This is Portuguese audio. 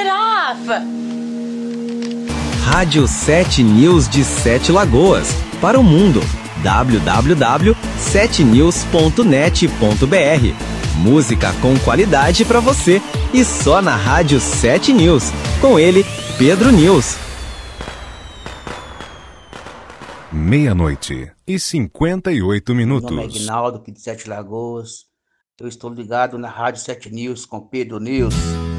it off! Rádio 7 News de Sete Lagoas, para o mundo. www.7news.net.br. Música com qualidade para você e só na Rádio 7 News. Com ele, Pedro News. 00:58. Meu nome é Aguinaldo, aqui de Sete Lagoas. Eu estou ligado na Rádio 7 News com Pedro News.